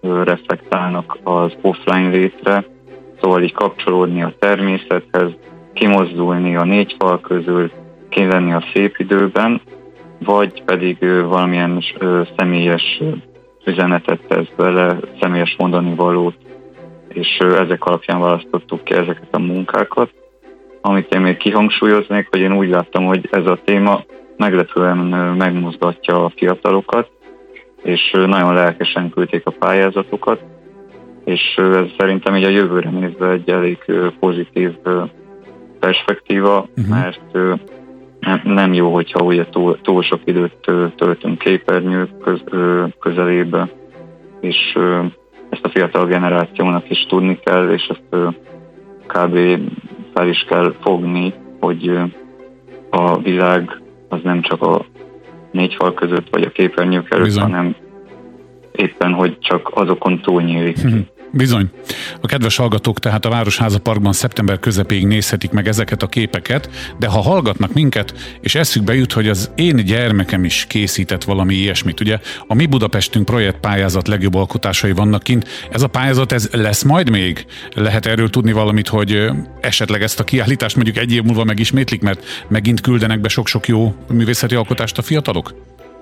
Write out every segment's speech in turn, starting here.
reflektálnak az offline létre, szóval így kapcsolódni a természethez, kimozdulni a négy fal közül, kilenni a szép időben, vagy pedig valamilyen személyes üzenetet tesz bele, személyes mondani valót, és ezek alapján választottuk ki ezeket a munkákat. Amit én még kihangsúlyoznék, hogy én úgy láttam, hogy ez a téma meglepően megmozgatja a fiatalokat, és nagyon lelkesen küldték a pályázatokat, és ez szerintem így a jövőre nézve egy elég pozitív perspektíva, mert nem jó, hogyha ugye túl sok időt töltünk képernyők közelébe, és ezt a fiatal generációnak is tudni kell, és ezt kb. Fel is kell fogni, hogy a világ az nem csak a négy fal között, vagy a képernyők előtt, hanem éppen, hogy csak azokon túlnyílik. Bizony. A kedves hallgatók tehát a Városháza Parkban szeptember közepéig nézhetik meg ezeket a képeket, de ha hallgatnak minket, és eszükbe jut, hogy az én gyermekem is készített valami ilyesmit, ugye a Mi Budapestünk projektpályázat legjobb alkotásai vannak kint, ez a pályázat, ez lesz majd még? Lehet erről tudni valamit, hogy esetleg ezt a kiállítást mondjuk egy év múlva megismétlik, mert megint küldenek be sok-sok jó művészeti alkotást a fiatalok?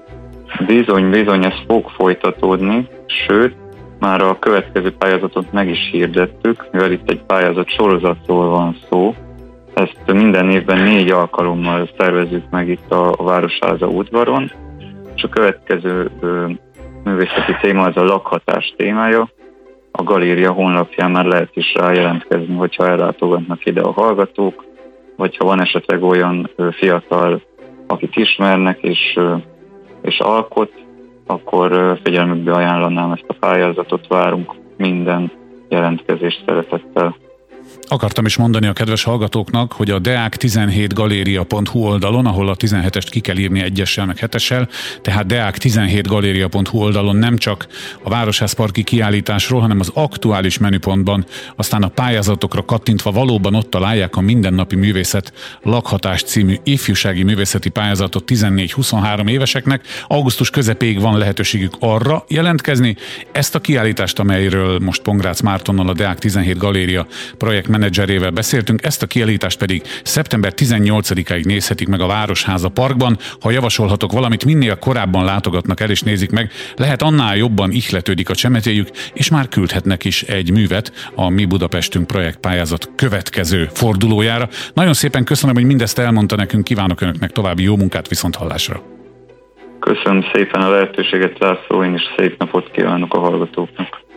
Bizony, ez fog folytatódni, sőt, már a következő pályázatot meg is hirdettük, mivel itt egy pályázat sorozatról van szó. Ezt minden évben 4 alkalommal szervezzük meg itt a Városháza udvaron, és a következő művészeti téma az a lakhatás témája. A galéria honlapján már lehet is rá jelentkezni, hogyha ellátogatnak ide a hallgatók, vagy ha van esetleg olyan fiatal, akit ismernek és alkot, akkor figyelmükbe ajánlanám ezt a pályázatot, várunk minden jelentkezést szeretettel. Akartam is mondani a kedves hallgatóknak, hogy a deák17galeria.hu oldalon, ahol a 17-est ki kell írni 1-essel meg 7-essel, tehát deák17galeria.hu oldalon nem csak a Városházparki kiállításról, hanem az aktuális menüpontban, aztán a pályázatokra kattintva valóban ott találják a Mindennapi Művészet Lakhatás című ifjúsági művészeti pályázatot 14-23 éveseknek. Augusztus közepéig van lehetőségük arra jelentkezni. Ezt a kiállítást, amelyről most Pongrácz Mártonnal, a Deák 17 Galéria projektmenedzserével beszéltünk, ezt a kiállítást pedig szeptember 18-áig nézhetik meg a Városháza Parkban. Ha javasolhatok valamit, minél korábban látogatnak el és nézik meg, lehet annál jobban ihletődik a csemetéjük, és már küldhetnek is egy művet a Mi Budapestünk projektpályázat következő fordulójára. Nagyon szépen köszönöm, hogy mindezt elmondta nekünk, kívánok önöknek további jó munkát, viszonthallásra. Köszönöm szépen a lehetőséget, László, én is szép napot kívánok a hallgatóknak.